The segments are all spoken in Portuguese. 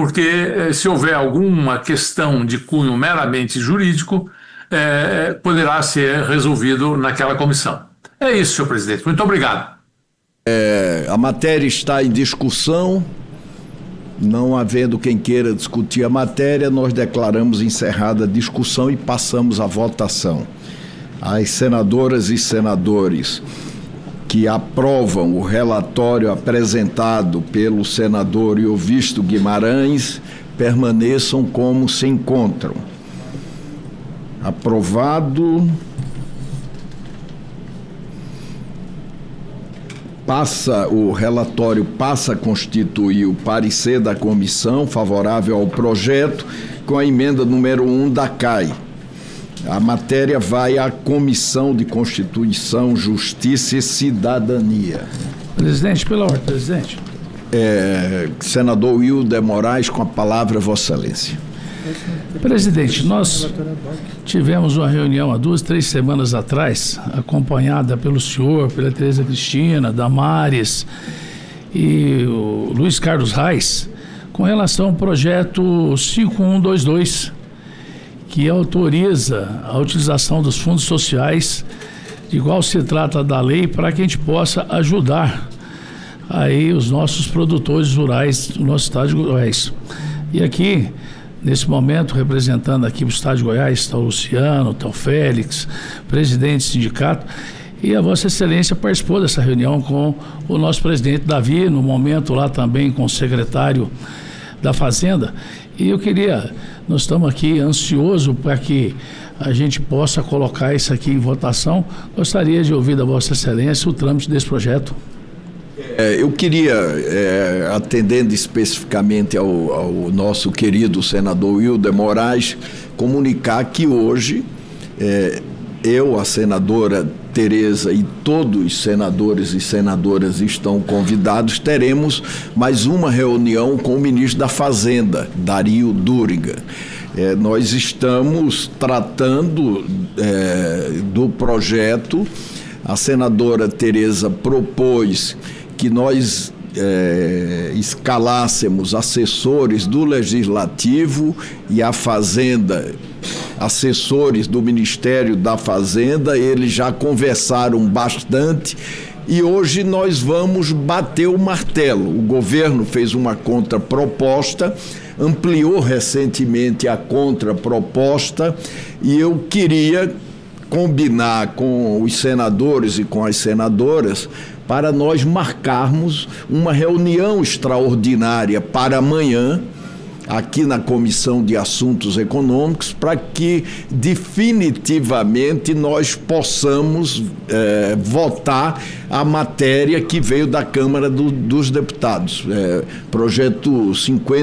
porque se houver alguma questão de cunho meramente jurídico, poderá ser resolvido naquela comissão. É isso, senhor presidente. Muito obrigado. A matéria está em discussão. Não havendo quem queira discutir a matéria, nós declaramos encerrada a discussão e passamos à votação. As senadoras e senadores que aprovam o relatório apresentado pelo senador Iovisto Guimarães permaneçam como se encontram. Aprovado. O relatório passa a constituir o parecer da comissão favorável ao projeto com a emenda número 1 da CAI. A matéria vai à Comissão de Constituição, Justiça e Cidadania. Presidente, pela ordem, presidente. Senador Wilder Moraes, com a palavra, Vossa Excelência. Presidente, nós tivemos uma reunião há 2-3 semanas atrás, acompanhada pelo senhor, pela Tereza Cristina, Damares e o Luiz Carlos Reis, com relação ao projeto 5122, que autoriza a utilização dos fundos sociais, de igual se trata da lei, para que a gente possa ajudar aí os nossos produtores rurais do nosso estado de Goiás. E aqui, nesse momento, representando aqui o estado de Goiás, está o Luciano, está o Félix, presidente do sindicato, e a Vossa Excelência participou dessa reunião com o nosso presidente Davi, no momento lá também com o secretário da Fazenda. E nós estamos aqui ansiosos para que a gente possa colocar isso aqui em votação. Gostaria de ouvir da Vossa Excelência o trâmite desse projeto. Eu queria, atendendo especificamente ao nosso querido senador Wilder Moraes, comunicar que hoje eu, a senadora Tereza e todos os senadores e senadoras estão convidados, teremos mais uma reunião com o ministro da Fazenda, Dario Duriga. Nós estamos tratando do projeto. A senadora Tereza propôs que nós escalássemos assessores do Legislativo e a Fazenda, assessores do Ministério da Fazenda. Eles já conversaram bastante e hoje nós vamos bater o martelo. O governo fez uma contraproposta, ampliou recentemente a contraproposta, e eu queria combinar com os senadores e com as senadoras para nós marcarmos uma reunião extraordinária para amanhã, aqui na Comissão de Assuntos Econômicos, para que definitivamente nós possamos votar a matéria que veio da Câmara dos Deputados, projeto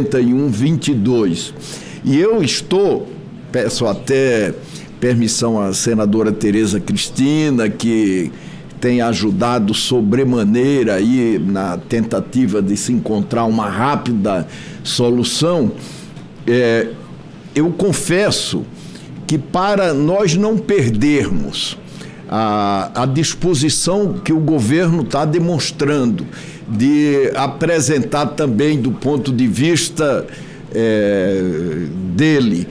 5122. E eu peço até permissão à senadora Tereza Cristina, que tem ajudado sobremaneira aí na tentativa de se encontrar uma rápida solução. Eu confesso que, para nós não perdermos a disposição que o governo está demonstrando de apresentar também do ponto de vista dele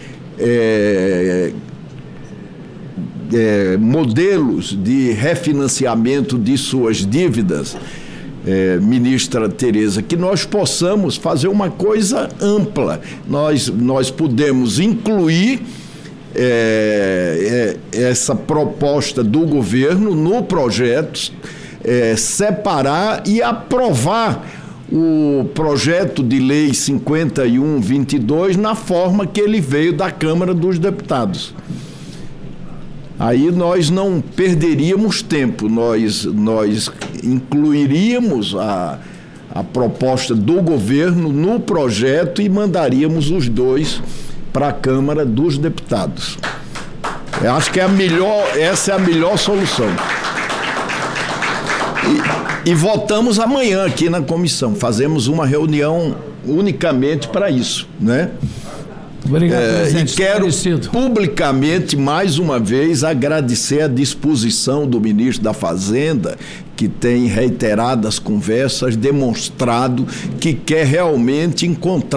modelos de refinanciamento de suas dívidas, ministra Tereza, que nós possamos fazer uma coisa ampla. Nós podemos incluir essa proposta do governo no projeto, separar e aprovar o projeto de lei 5122 na forma que ele veio da Câmara dos Deputados. Aí nós não perderíamos tempo, nós incluiríamos a proposta do governo no projeto e mandaríamos os dois para a Câmara dos Deputados. Eu acho que essa é a melhor solução. E votamos amanhã aqui na comissão, fazemos uma reunião unicamente para isso, né? Obrigado, presidente. E quero publicamente, mais uma vez, agradecer a disposição do ministro da Fazenda, que tem reiteradas conversas demonstrado que quer realmente encontrar